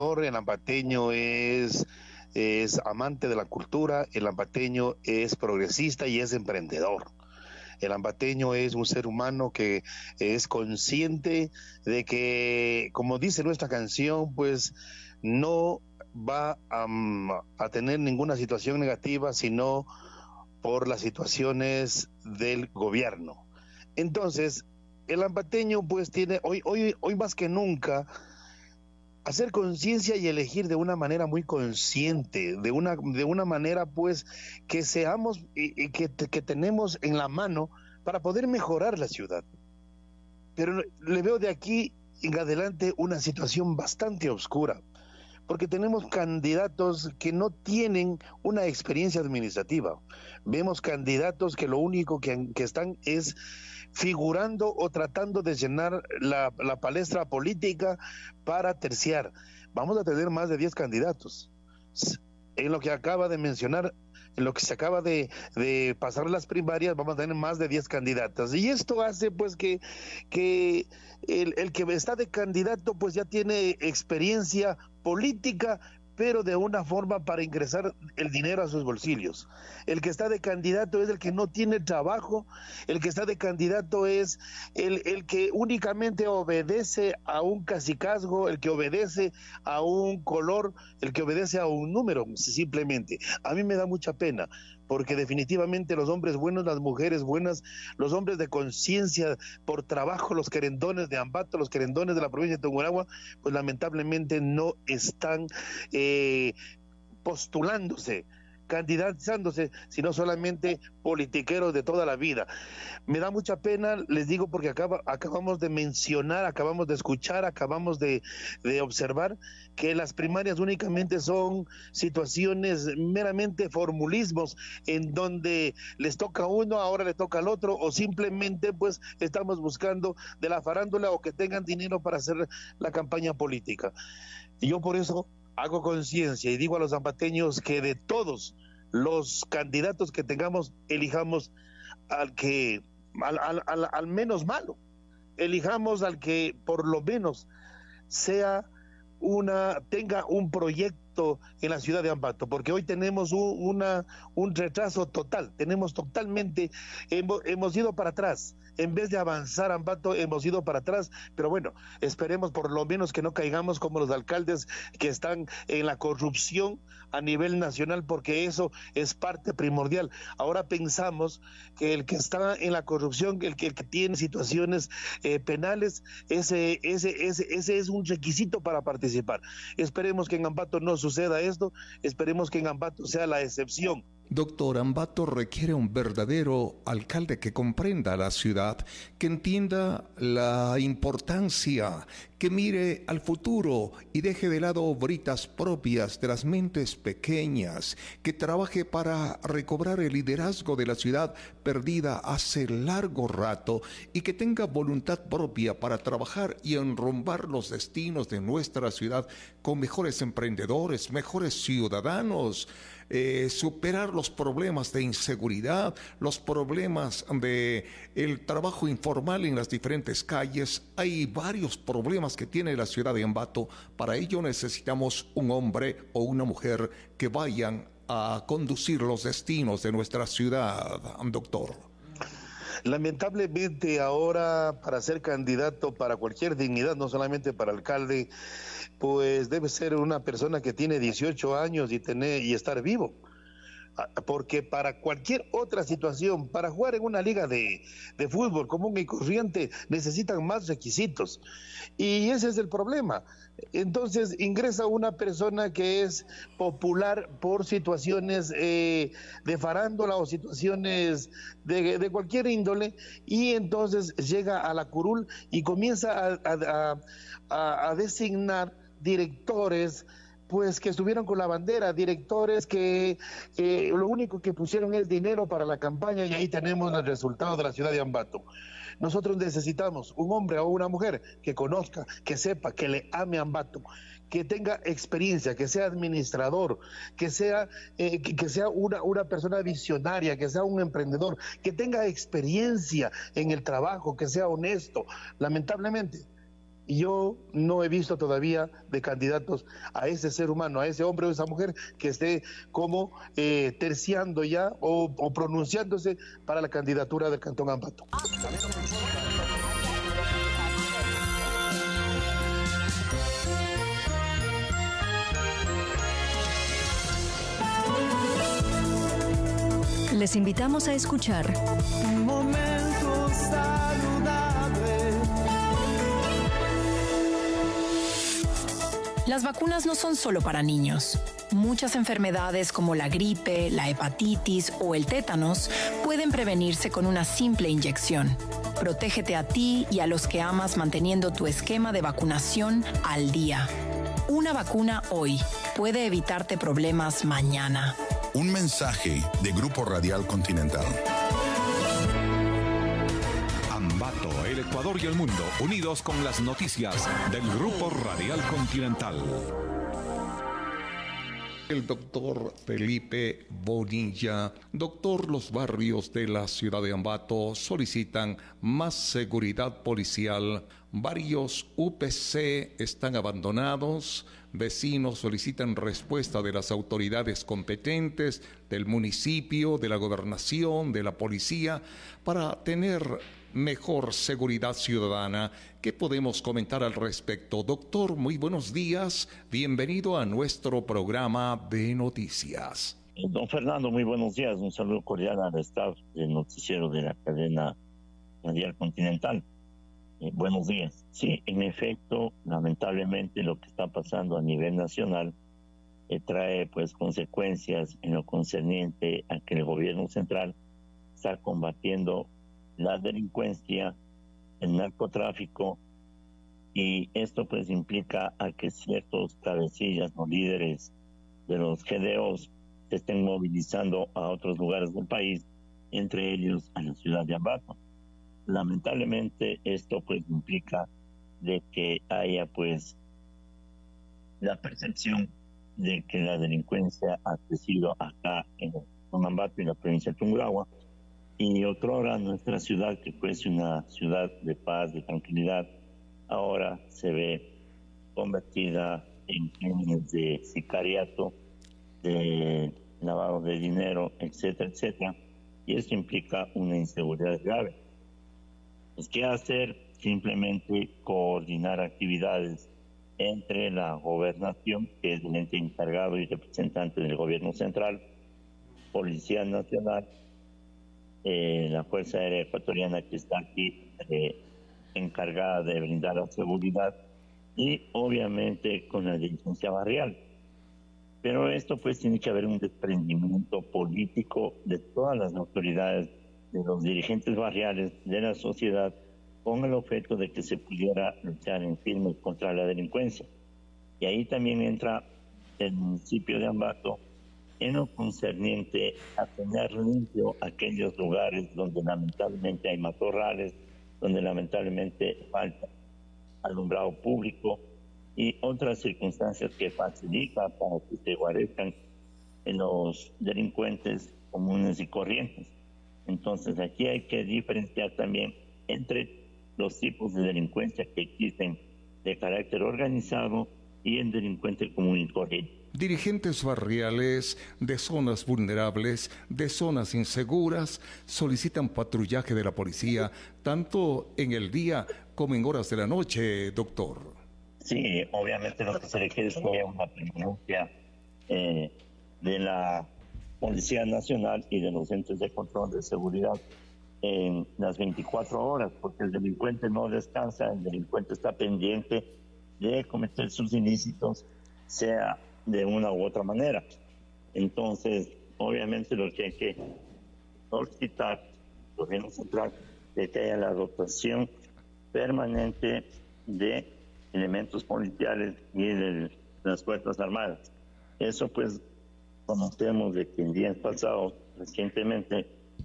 El ambateño es amante de la cultura, el ambateño es progresista y es emprendedor. El ambateño es un ser humano que es consciente de que, como dice nuestra canción, pues no va a tener ninguna situación negativa, sino por las situaciones del gobierno. Entonces, el ambateño pues tiene hoy más que nunca hacer conciencia y elegir de una manera muy consciente, de una manera pues que seamos que tenemos en la mano para poder mejorar la ciudad. Pero le veo de aquí en adelante una situación bastante oscura, porque tenemos candidatos que no tienen una experiencia administrativa. Vemos candidatos que lo único que están es figurando o tratando de llenar la palestra política para terciar. Vamos a tener más de 10 candidatos. En lo que acaba de mencionar, en lo que se acaba de pasar las primarias, vamos a tener más de 10 candidatas. Y esto hace pues que el que está de candidato pues ya tiene experiencia política, pero de una forma para ingresar el dinero a sus bolsillos. El que está de candidato es el que no tiene trabajo, el que está de candidato es el que únicamente obedece a un cacicazgo, el que obedece a un color, el que obedece a un número, simplemente. A mí me da mucha pena, porque definitivamente los hombres buenos, las mujeres buenas, los hombres de conciencia por trabajo, los querendones de Ambato, los querendones de la provincia de Tungurahua, pues lamentablemente no están postulándose, candidatizándose, sino solamente politiqueros de toda la vida. Me da mucha pena, les digo, porque acabamos de mencionar, acabamos de escuchar, acabamos de observar que las primarias únicamente son situaciones meramente formulismos, en donde les toca a uno, ahora le toca al otro, o simplemente pues estamos buscando de la farándula o que tengan dinero para hacer la campaña política. Y yo por eso hago conciencia y digo a los ambateños que de todos los candidatos que tengamos, elijamos al menos malo, elijamos al que por lo menos tenga un proyecto en la ciudad de Ambato, porque hoy tenemos un retraso total, hemos ido para atrás. En vez de avanzar Ambato, hemos ido para atrás, pero bueno, esperemos por lo menos que no caigamos como los alcaldes que están en la corrupción a nivel nacional, porque eso es parte primordial. Ahora pensamos que el que está en la corrupción, el que tiene situaciones penales, ese es un requisito para participar. Esperemos que en Ambato no suceda esto, esperemos que en Ambato sea la excepción. Doctor, Ambato requiere un verdadero alcalde que comprenda la ciudad, que entienda la importancia, que mire al futuro y deje de lado obritas propias de las mentes pequeñas, que trabaje para recobrar el liderazgo de la ciudad perdida hace largo rato y que tenga voluntad propia para trabajar y enrumbar los destinos de nuestra ciudad con mejores emprendedores, mejores ciudadanos, superar los problemas de inseguridad, los problemas de el trabajo informal en las diferentes calles. Hay varios problemas que tiene la ciudad de Ambato. Para ello necesitamos un hombre o una mujer que vayan a conducir los destinos de nuestra ciudad, doctor. Lamentablemente ahora para ser candidato para cualquier dignidad, no solamente para alcalde, pues debe ser una persona que tiene 18 años y estar vivo. Porque para cualquier otra situación, para jugar en una liga de fútbol común y corriente, necesitan más requisitos. Y ese es el problema. Entonces ingresa una persona que es popular por situaciones de farándula o situaciones de cualquier índole, y entonces llega a la curul y comienza a designar directores pues que estuvieron con la bandera, directores que lo único que pusieron es dinero para la campaña, y ahí tenemos el resultado de la ciudad de Ambato. Nosotros necesitamos un hombre o una mujer que conozca, que sepa, que le ame a Ambato, que tenga experiencia, que sea administrador, que sea una persona visionaria, que sea un emprendedor, que tenga experiencia en el trabajo, que sea honesto. Lamentablemente, yo no he visto todavía de candidatos a ese ser humano, a ese hombre o esa mujer que esté como terciando ya o pronunciándose para la candidatura del Cantón Ambato. Les invitamos a escuchar Un momento saludable. Las vacunas no son solo para niños. Muchas enfermedades como la gripe, la hepatitis o el tétanos pueden prevenirse con una simple inyección. Protégete a ti y a los que amas manteniendo tu esquema de vacunación al día. Una vacuna hoy puede evitarte problemas mañana. Un mensaje de Grupo Radial Continental. Ambato, el Ecuador y el mundo, unidos con las noticias del Grupo Radial Continental. El doctor Felipe Bonilla. Doctor, los barrios de la ciudad de Ambato solicitan más seguridad policial. Varios UPC están abandonados. Vecinos solicitan respuesta de las autoridades competentes, del municipio, de la gobernación, de la policía, para tener mejor seguridad ciudadana. ¿Qué podemos comentar al respecto? Doctor, muy buenos días. Bienvenido a nuestro programa de noticias. Don Fernando, muy buenos días. Un saludo cordial al staff del noticiero de la cadena Radial Continental. Buenos días. Sí, en efecto, lamentablemente lo que está pasando a nivel nacional trae pues consecuencias en lo concerniente a que el gobierno central está combatiendo la delincuencia, el narcotráfico, y esto pues implica a que ciertos cabecillas o líderes de los GDOs se estén movilizando a otros lugares del país, entre ellos a la ciudad de Ambato. Lamentablemente esto pues implica de que haya pues la percepción de que la delincuencia ha crecido acá en Ambato y la provincia de Tungurahua, y otrora nuestra ciudad, que fuese una ciudad de paz, de tranquilidad, ahora se ve convertida en crímenes de sicariato, de lavado de dinero, etcétera, etcétera, y eso implica una inseguridad grave. Pues, ¿qué hacer? Simplemente coordinar actividades entre la gobernación, que es el ente encargado y representante del gobierno central, Policía Nacional, la Fuerza Aérea Ecuatoriana, que está aquí encargada de brindar la seguridad, y obviamente con la dirigencia barrial. Pero esto pues tiene que haber un desprendimiento político de todas las autoridades, de los dirigentes barriales, de la sociedad, con el objeto de que se pudiera luchar en firme contra la delincuencia. Y ahí también entra el municipio de Ambato en lo concerniente a tener limpio aquellos lugares donde lamentablemente hay matorrales, donde lamentablemente falta alumbrado público y otras circunstancias que facilitan para que se guarezcan en los delincuentes comunes y corrientes. Entonces aquí hay que diferenciar también entre los tipos de delincuencia que existen de carácter organizado y el delincuente común y corriente. Dirigentes barriales de zonas vulnerables, de zonas inseguras, solicitan patrullaje de la policía, tanto en el día como en horas de la noche, doctor. Sí, obviamente lo que se requiere es que haya una permanencia de la Policía Nacional y de los entes de control de seguridad en las 24 horas, porque el delincuente no descansa, el delincuente está pendiente de cometer sus ilícitos, sea de una u otra manera. Entonces, obviamente lo que hay que solicitar al gobierno central es que haya la dotación permanente de elementos policiales y de las Fuerzas Armadas. Eso pues conocemos de que en días pasados, recientemente,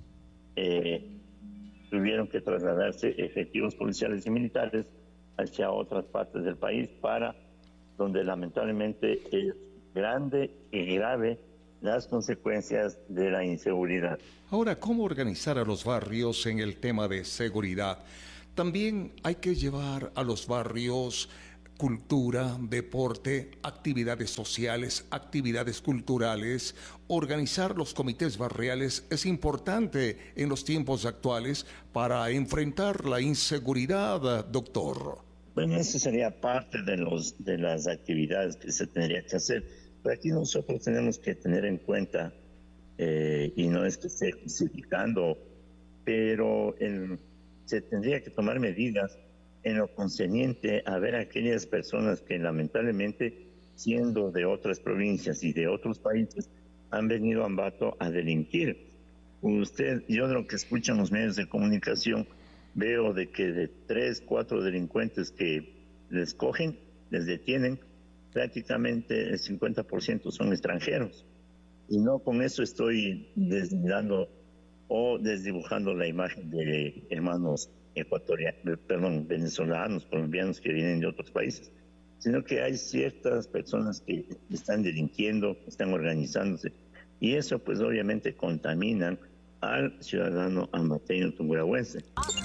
tuvieron que trasladarse efectivos policiales y militares hacia otras partes del país, para donde lamentablemente es grande y grave las consecuencias de la inseguridad. Ahora, ¿cómo organizar a los barrios en el tema de seguridad? También hay que llevar a los barrios cultura, deporte, actividades sociales, actividades culturales. Organizar los comités barriales es importante en los tiempos actuales para enfrentar la inseguridad, doctor. Bueno, eso sería parte de las actividades que se tendría que hacer. Pero aquí nosotros tenemos que tener en cuenta, y no es que esté justificando, pero se tendría que tomar medidas en lo concerniente a ver a aquellas personas que lamentablemente, siendo de otras provincias y de otros países, han venido a Ambato a delinquir. Yo de lo que escucho en los medios de comunicación, veo de que de 3, 4 delincuentes que les cogen, les detienen, prácticamente el 50% son extranjeros. Y no con eso estoy desdibujando o desdibujando la imagen de hermanos venezolanos, colombianos que vienen de otros países, sino que hay ciertas personas que están delinquiendo, están organizándose, y eso pues obviamente contaminan al ciudadano ambateño tungurahüense.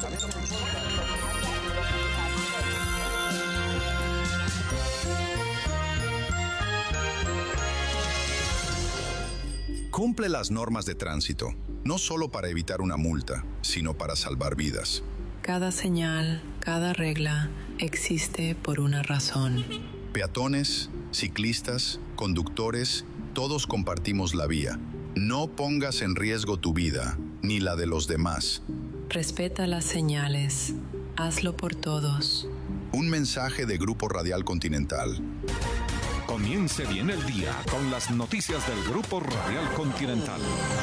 Cumple las normas de tránsito, no solo para evitar una multa, sino para salvar vidas. Cada señal, cada regla existe por una razón. Peatones, ciclistas, conductores, todos compartimos la vía. No pongas en riesgo tu vida, ni la de los demás. Respeta las señales. Hazlo por todos. Un mensaje de Grupo Radial Continental. Comience bien el día con las noticias del Grupo Radial Continental.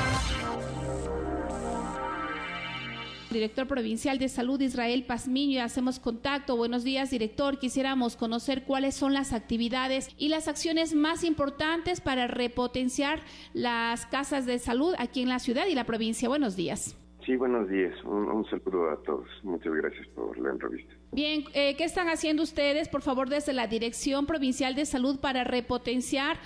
Director Provincial de Salud, Israel Pazmiño, hacemos contacto. Buenos días, director. Quisiéramos conocer cuáles son las actividades y las acciones más importantes para repotenciar las casas de salud aquí en la ciudad y la provincia. Buenos días. Sí, buenos días. Un saludo a todos. Muchas gracias por la entrevista. Bien, ¿qué están haciendo ustedes, por favor, desde la Dirección Provincial de Salud para repotenciar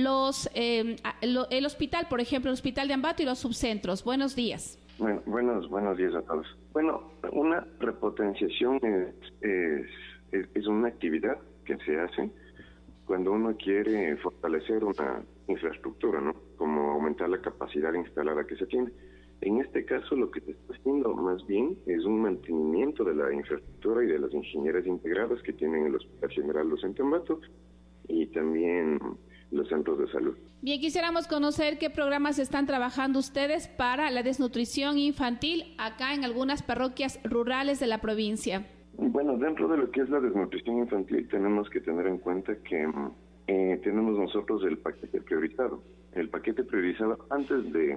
el hospital, por ejemplo, el Hospital de Ambato y los subcentros? Buenos días. Bueno, buenos días a todos. Bueno, una repotenciación es una actividad que se hace cuando uno quiere fortalecer una infraestructura, ¿no? Como aumentar la capacidad instalada que se tiene. En este caso, lo que se está haciendo más bien es un mantenimiento de la infraestructura y de las ingenierías integradas que tienen el Hospital General Docente Ambato y también los centros de salud. Bien, quisiéramos conocer qué programas están trabajando ustedes para la desnutrición infantil acá en algunas parroquias rurales de la provincia. Bueno, dentro de lo que es la desnutrición infantil tenemos que tener en cuenta que tenemos nosotros el paquete priorizado. El paquete priorizado antes de,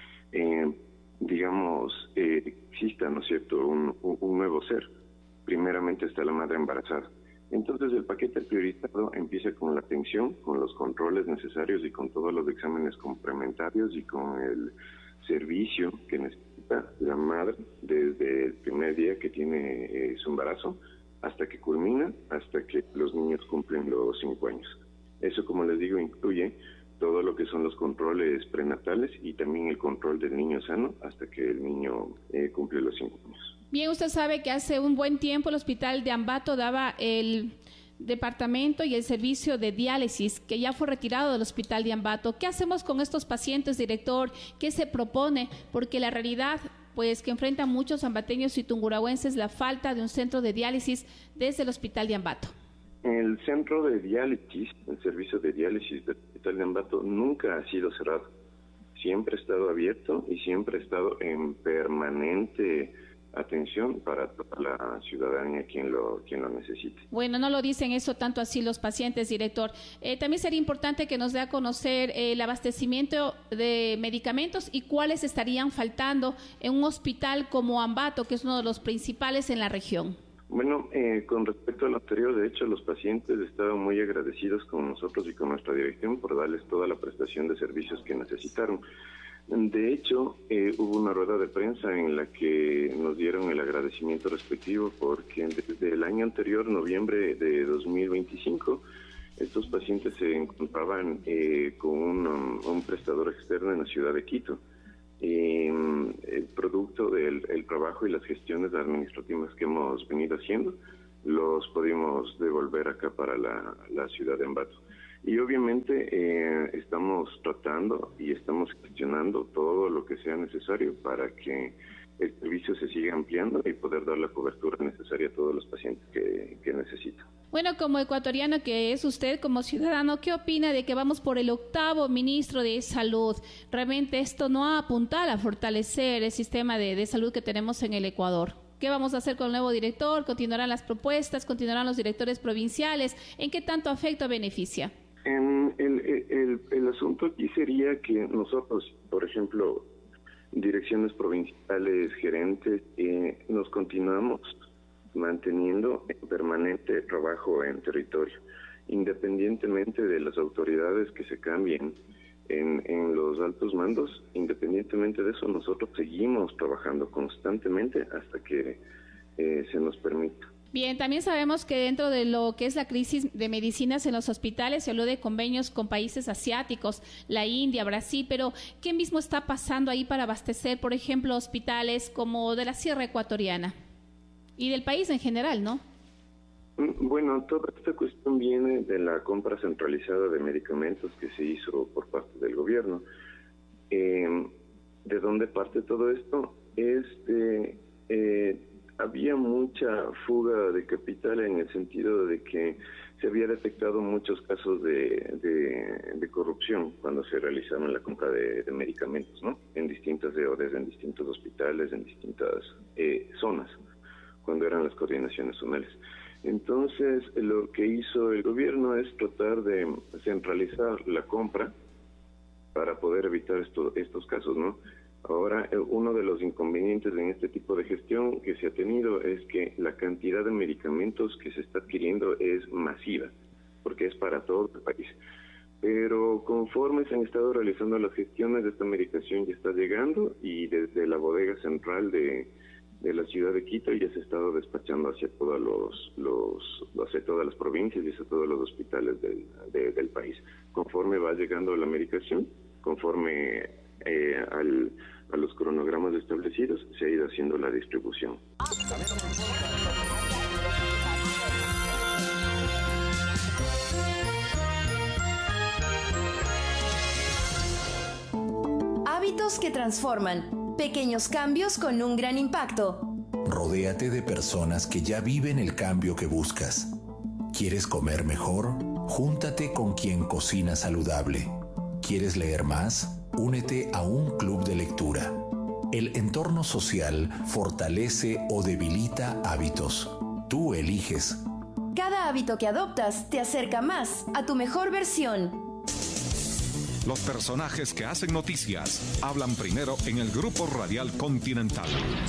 exista, ¿no es cierto?, un nuevo ser. Primeramente está la madre embarazada. Entonces el paquete priorizado empieza con la atención, con los controles necesarios y con todos los exámenes complementarios y con el servicio que necesita la madre desde el primer día que tiene su embarazo hasta que culmina, hasta que los niños cumplen los 5 años. Eso, como les digo, incluye todo lo que son los controles prenatales y también el control del niño sano hasta que el niño cumple los 5 años. Bien, usted sabe que hace un buen tiempo el Hospital de Ambato daba el departamento y el servicio de diálisis, que ya fue retirado del Hospital de Ambato. ¿Qué hacemos con estos pacientes, director? ¿Qué se propone? Porque la realidad, pues, que enfrentan muchos ambateños y tungurahüenses, la falta de un centro de diálisis desde el Hospital de Ambato. El centro de diálisis, el servicio de diálisis del Hospital de Ambato nunca ha sido cerrado. Siempre ha estado abierto y siempre ha estado en permanente atención para toda la ciudadanía quien lo necesite. Bueno, no lo dicen eso tanto así los pacientes, director. También sería importante que nos dé a conocer el abastecimiento de medicamentos y cuáles estarían faltando en un hospital como Ambato, que es uno de los principales en la región. Bueno, con respecto a lo anterior, de hecho, los pacientes estaban muy agradecidos con nosotros y con nuestra dirección por darles toda la prestación de servicios que necesitaron. De hecho, hubo una rueda de prensa en la que nos dieron el agradecimiento respectivo porque desde el año anterior, noviembre de 2025, estos pacientes se encontraban con un prestador externo en la ciudad de Quito. producto del trabajo y las gestiones administrativas que hemos venido haciendo, los pudimos devolver acá para la ciudad de Ambato. Y obviamente estamos tratando y estamos gestionando todo lo que sea necesario para que el servicio se siga ampliando y poder dar la cobertura necesaria a todos los pacientes que necesitan. Bueno, como ecuatoriano que es usted, como ciudadano, ¿qué opina de que vamos por el 8º ministro de Salud? ¿Realmente esto no apunta a fortalecer el sistema de salud que tenemos en el Ecuador? ¿Qué vamos a hacer con el nuevo director? ¿Continuarán las propuestas? ¿Continuarán los directores provinciales? ¿En qué tanto afecta o beneficia? El asunto aquí sería que nosotros, por ejemplo, direcciones provinciales, gerentes, nos continuamos manteniendo permanente trabajo en territorio, independientemente de las autoridades que se cambien en los altos mandos. Independientemente de eso, nosotros seguimos trabajando constantemente hasta que se nos permita. Bien, también sabemos que dentro de lo que es la crisis de medicinas en los hospitales se habló de convenios con países asiáticos, la India, Brasil, pero ¿qué mismo está pasando ahí para abastecer, por ejemplo, hospitales como de la Sierra Ecuatoriana y del país en general, no? Bueno, toda esta cuestión viene de la compra centralizada de medicamentos que se hizo por parte del gobierno. ¿De dónde parte todo esto? Había mucha fuga de capital en el sentido de que se había detectado muchos casos de corrupción cuando se realizaron la compra de medicamentos, ¿no? En distintas DODs, en distintos hospitales, en distintas zonas, cuando eran las coordinaciones zonales. Entonces, lo que hizo el gobierno es tratar de centralizar la compra para poder evitar estos casos, ¿no? Ahora, uno de los inconvenientes en este tipo de gestión que se ha tenido es que la cantidad de medicamentos que se está adquiriendo es masiva, porque es para todo el país. Pero conforme se han estado realizando las gestiones, esta medicación ya está llegando y desde la bodega central de la ciudad de Quito ya se ha estado despachando hacia todas las provincias y hacia todos los hospitales del país. Conforme va llegando la medicación, conforme a los cronogramas establecidos, se ha ido haciendo la distribución. Hábitos que transforman. Pequeños cambios con un gran impacto. Rodéate de personas que ya viven el cambio que buscas. ¿Quieres comer mejor? Júntate con quien cocina saludable. ¿Quieres leer más? Únete a un club de lectura. El entorno social fortalece o debilita hábitos. Tú eliges. Cada hábito que adoptas te acerca más a tu mejor versión. Los personajes que hacen noticias hablan primero en el Grupo Radial Continental.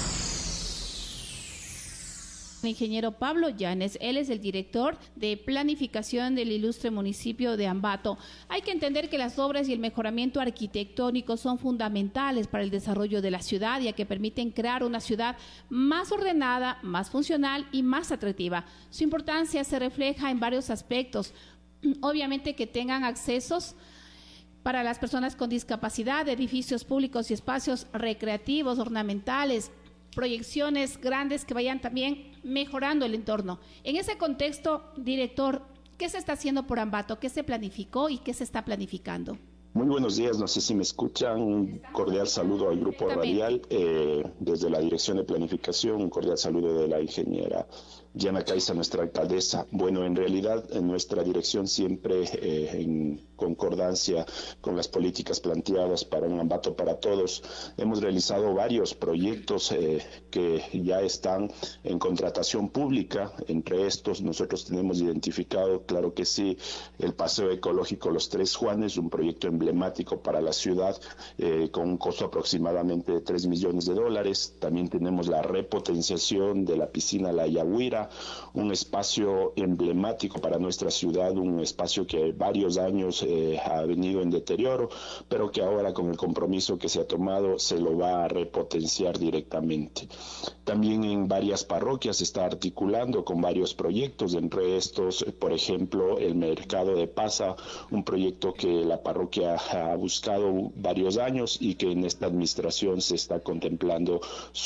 El ingeniero Pablo Llanes, él es el director de planificación del ilustre municipio de Ambato. Hay que entender que las obras y el mejoramiento arquitectónico son fundamentales para el desarrollo de la ciudad, ya que permiten crear una ciudad más ordenada, más funcional y más atractiva. Su importancia se refleja en varios aspectos. Obviamente que tengan accesos para las personas con discapacidad, edificios públicos y espacios recreativos, ornamentales, proyecciones grandes que vayan también mejorando el entorno. En ese contexto, director, ¿qué se está haciendo por Ambato? ¿Qué se planificó y qué se está planificando? Muy buenos días, no sé si me escuchan. Un cordial saludo al Grupo Radial desde la Dirección de Planificación, un cordial saludo de la ingeniera Diana Caiza, nuestra alcaldesa. Bueno, en realidad en nuestra dirección siempre en concordancia con las políticas planteadas para un Ambato para todos, hemos realizado varios proyectos que ya están en contratación pública. Entre estos nosotros tenemos identificado, claro que sí, el Paseo Ecológico Los Tres Juanes, un proyecto emblemático para la ciudad con un costo aproximadamente de $3 millones. También tenemos la repotenciación de la piscina La Yaguira, Parroquia, un espacio emblemático para nuestra ciudad, un espacio que varios años ha venido en deterioro, pero que ahora con el compromiso que se ha tomado se lo va a repotenciar directamente. También en varias parroquias se está articulando con varios proyectos, entre estos, por ejemplo, el Mercado de Pasa, un proyecto que la parroquia ha buscado varios años y que en esta administración se está contemplando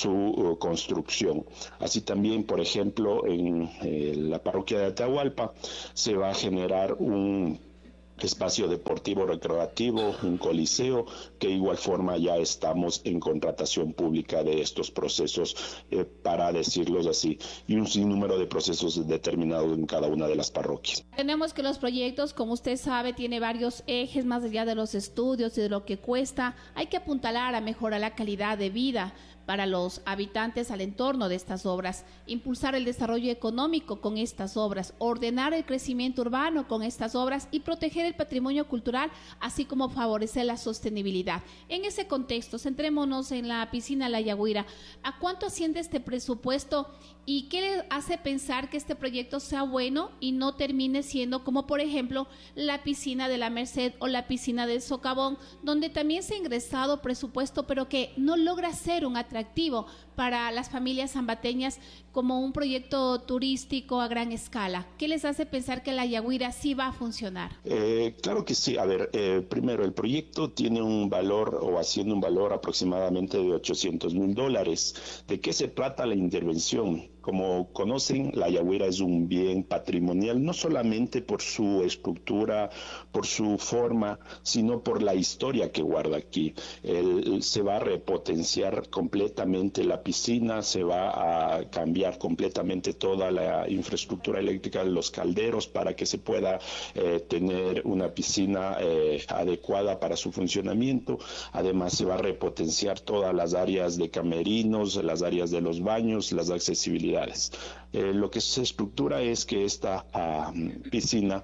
su construcción. Así también, por ejemplo, en la parroquia de Atahualpa se va a generar un espacio deportivo recreativo, un coliseo, que de igual forma ya estamos en contratación pública de estos procesos, para decirlos así, y un sinnúmero de procesos determinados en cada una de las parroquias. Tenemos que los proyectos, como usted sabe, tiene varios ejes, más allá de los estudios y de lo que cuesta. Hay que apuntalar a mejorar la calidad de vida para los habitantes al entorno de estas obras, impulsar el desarrollo económico con estas obras, ordenar el crecimiento urbano con estas obras y proteger el patrimonio cultural, así como favorecer la sostenibilidad. En ese contexto, centrémonos en la piscina La Yagüira. ¿A cuánto asciende este presupuesto y qué le hace pensar que este proyecto sea bueno y no termine siendo como, por ejemplo, la piscina de la Merced o la piscina del Socavón, donde también se ha ingresado presupuesto, pero que no logra ser un atractivo para las familias zambateñas como un proyecto turístico a gran escala? ¿Qué les hace pensar que La Yagüira sí va a funcionar? Claro que sí. A ver, primero, el proyecto tiene un valor, o haciendo un valor aproximadamente de $800,000. ¿De qué se trata la intervención? Como conocen, La Yagüira es un bien patrimonial, no solamente por su estructura, por su forma, sino por la historia que guarda aquí. Se va a repotenciar completamente la piscina, se va a cambiar completamente toda la infraestructura eléctrica de los calderos para que se pueda tener una piscina adecuada para su funcionamiento. Además, se va a repotenciar todas las áreas de camerinos, las áreas de los baños, las accesibilidades. Lo que se estructura es que esta piscina,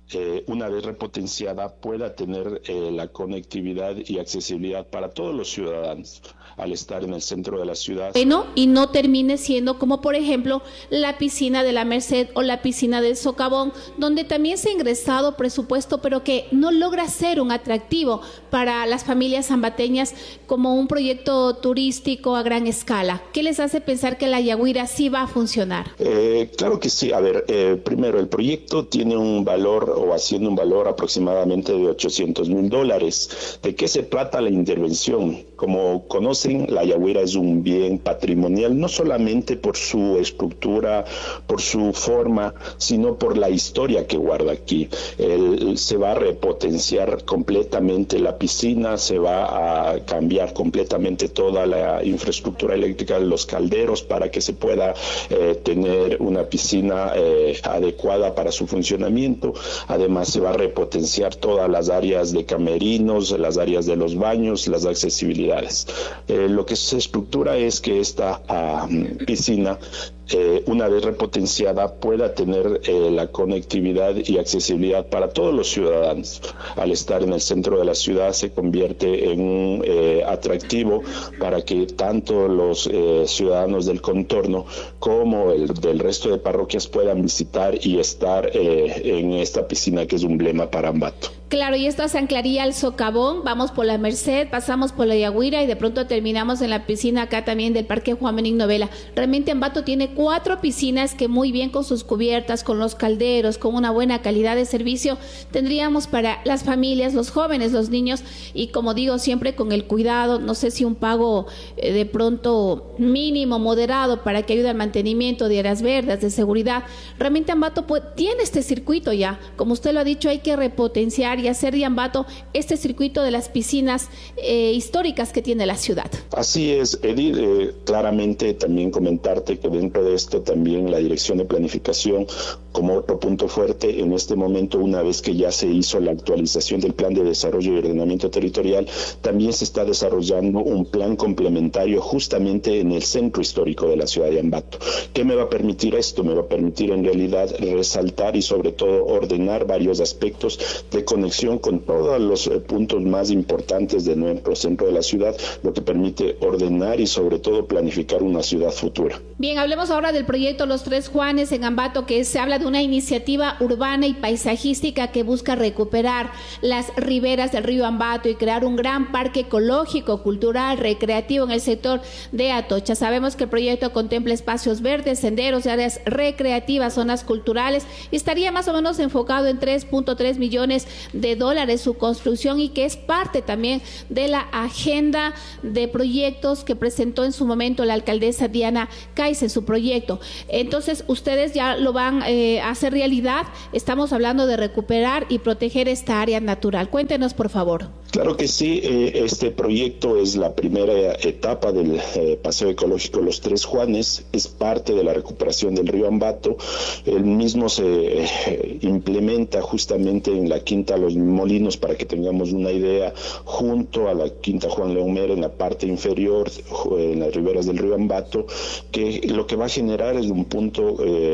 una vez repotenciada, pueda tener la conectividad y accesibilidad para todos los ciudadanos al estar en el centro de la ciudad. Bueno, y no termine siendo como, por ejemplo, la piscina de la Merced o la piscina del Socavón, donde también se ha ingresado presupuesto, pero que no logra ser un atractivo para las familias zambateñas como un proyecto turístico a gran escala. ¿Qué les hace pensar que La Yagüira sí va a funcionar? Claro que sí. A ver, primero, el proyecto tiene un valor, o haciendo un valor aproximadamente de $800,000. ¿De qué se trata la intervención? Como conocen, La Yagüira es un bien patrimonial, no solamente por su estructura, por su forma, sino por la historia que guarda aquí. Se va a repotenciar completamente la piscina, se va a cambiar completamente toda la infraestructura eléctrica de los calderos para que se pueda tener una piscina adecuada para su funcionamiento. Además, se va a repotenciar todas las áreas de camerinos, las áreas de los baños, las accesibilidades. Lo que se estructura es que esta piscina, una vez repotenciada, pueda tener la conectividad y accesibilidad para todos los ciudadanos. Al estar en el centro de la ciudad, se convierte en un atractivo para que tanto los ciudadanos del contorno como del resto de parroquias puedan visitar y estar en esta piscina que es un emblema para Ambato. Claro, y esto se anclaría al Socavón, vamos por la Merced, pasamos por la Yagüira y de pronto terminamos en la piscina acá también del Parque Juan Benigno Vela. Realmente Ambato tiene 4 piscinas que muy bien con sus cubiertas, con los calderos, con una buena calidad de servicio, tendríamos para las familias, los jóvenes, los niños, y como digo siempre con el cuidado, no sé si un pago de pronto mínimo, moderado, para que ayude al mantenimiento de áreas verdes, de seguridad. Realmente Ambato tiene este circuito ya, como usted lo ha dicho, hay que repotenciar y hacer de Ambato este circuito de las piscinas históricas que tiene la ciudad. Así es, Edith, claramente también comentarte que dentro de esto también la Dirección de Planificación como otro punto fuerte en este momento, una vez que ya se hizo la actualización del Plan de Desarrollo y Ordenamiento Territorial, también se está desarrollando un plan complementario justamente en el centro histórico de la ciudad de Ambato. ¿Qué me va a permitir esto? Me va a permitir en realidad resaltar y sobre todo ordenar varios aspectos de conexión con todos los puntos más importantes de nuestro centro de la ciudad, lo que permite ordenar y sobre todo planificar una ciudad futura. Bien, hablemos ahora del proyecto Los Tres Juanes en Ambato, que se habla de una iniciativa urbana y paisajística que busca recuperar las riberas del río Ambato y crear un gran parque ecológico, cultural, recreativo en el sector de Atocha. Sabemos que el proyecto contempla espacios verdes, senderos, áreas recreativas, zonas culturales, y estaría más o menos enfocado en $3.3 millones su construcción, y que es parte también de la agenda de proyectos que presentó en su momento la alcaldesa Diana Caiza en su proyecto. Entonces, ustedes ya lo van a hacer realidad. Estamos hablando de recuperar y proteger esta área natural. Cuéntenos, por favor. Claro que sí, este proyecto es la primera etapa del paseo ecológico Los Tres Juanes, es parte de la recuperación del río Ambato. El mismo se implementa justamente en la Quinta Los Molinos, para que tengamos una idea, junto a la Quinta Juan León Mera, en la parte inferior, en las riberas del río Ambato, que lo que va a generar es un punto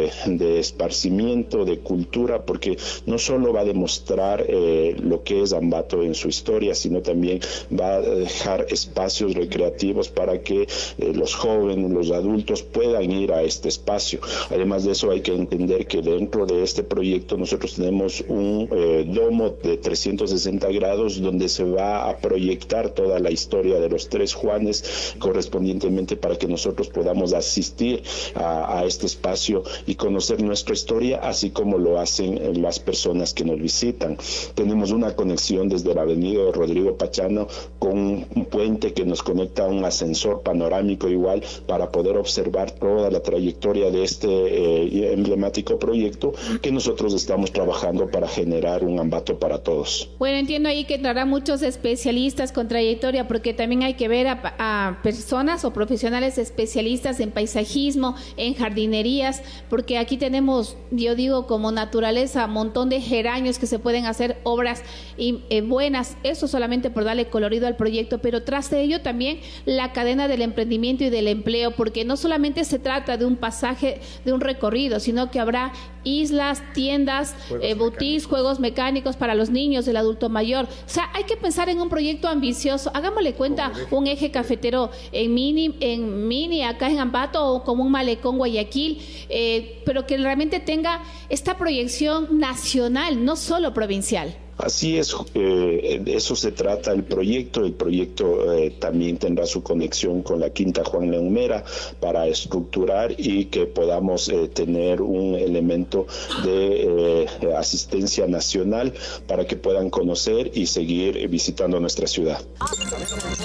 de esparcimiento, de cultura, porque no solo va a demostrar lo que es Ambato en su historia, sino también va a dejar espacios recreativos para que los jóvenes, los adultos puedan ir a este espacio. Además de eso, hay que entender que dentro de este proyecto nosotros tenemos un domo de 360 grados donde se va a proyectar toda la historia de los Tres Juanes correspondientemente, para que nosotros podamos asistir a este espacio y conocer nuestra historia, así como lo hacen las personas que nos visitan. Tenemos una conexión desde la avenida Rodrigo Pachano con un puente que nos conecta a un ascensor panorámico igual, para poder observar toda la trayectoria de este emblemático proyecto que nosotros estamos trabajando para generar un Ambato para todos. Bueno, entiendo ahí que entrarán muchos especialistas con trayectoria, porque también hay que ver a personas o profesionales especialistas en paisajismo, en jardinerías, porque aquí tenemos, yo digo, como naturaleza, un montón de geranios que se pueden hacer obras buenas, eso solamente por darle colorido al proyecto, pero tras de ello también la cadena del emprendimiento y del empleo, porque no solamente se trata de un pasaje, de un recorrido, sino que habrá islas, tiendas, boutiques, juegos mecánicos para los niños, el adulto mayor. O sea, hay que pensar en un proyecto ambicioso. Hagámosle cuenta un eje cafetero en mini acá en Ambato, o como un malecón Guayaquil, pero que realmente tenga esta proyección nacional, no solo provincial. Así es, de eso se trata el proyecto. El proyecto también tendrá su conexión con la Quinta Juan León Mera para estructurar y que podamos tener un elemento de asistencia nacional para que puedan conocer y seguir visitando nuestra ciudad.